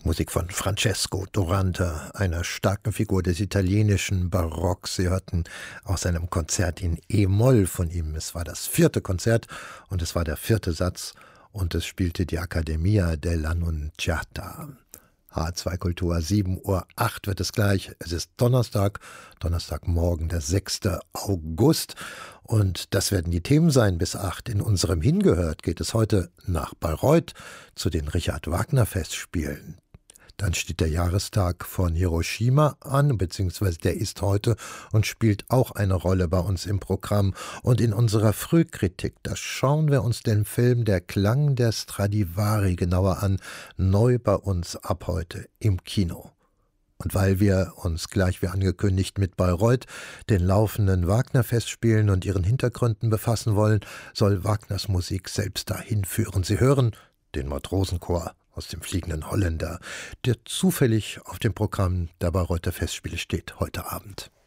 Musik von Francesco Durante, einer starken Figur des italienischen Barocks. Sie hörten aus einem Konzert in E-Moll von ihm. Es war das 4. Konzert und es war der 4. Satz und es spielte die Accademia dell'Annunziata. H2 Kultur, 7:08 Uhr wird es gleich. Es ist Donnerstagmorgen, der 6. August. Und das werden die Themen sein bis 8. In unserem Hingehört geht es heute nach Bayreuth zu den Richard Wagner Festspielen. Dann steht der Jahrestag von Hiroshima an, beziehungsweise der ist heute und spielt auch eine Rolle bei uns im Programm. Und in unserer Frühkritik, da schauen wir uns den Film Der Klang der Stradivari genauer an, neu bei uns ab heute im Kino. Und weil wir uns gleich wie angekündigt mit Bayreuth, den laufenden Wagner-Festspielen und ihren Hintergründen befassen wollen, soll Wagners Musik selbst dahin führen. Sie hören den Matrosenchor aus dem Fliegenden Holländer, der zufällig auf dem Programm der Bayreuther Festspiele steht heute Abend.